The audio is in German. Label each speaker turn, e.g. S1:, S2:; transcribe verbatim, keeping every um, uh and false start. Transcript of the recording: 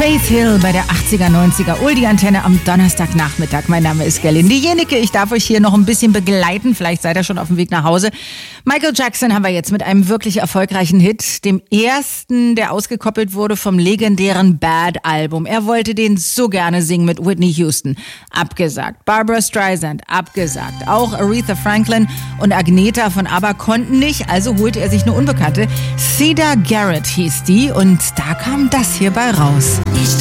S1: Faith Hill bei der achtziger, neunziger Oldie-Antenne am Donnerstagnachmittag. Mein Name ist Gerlinde Jennecke. Ich darf euch hier noch ein bisschen begleiten. Vielleicht seid ihr schon auf dem Weg nach Hause. Michael Jackson haben wir jetzt mit einem wirklich erfolgreichen Hit, dem ersten, der ausgekoppelt wurde vom legendären Bad-Album. Er wollte den so gerne singen mit Whitney Houston. Abgesagt. Barbra Streisand. Abgesagt. Auch Aretha Franklin und Agnetha von ABBA konnten nicht, also holte er sich eine Unbekannte. Siedah Garrett hieß die und da kam das hier bei raus.
S2: Ich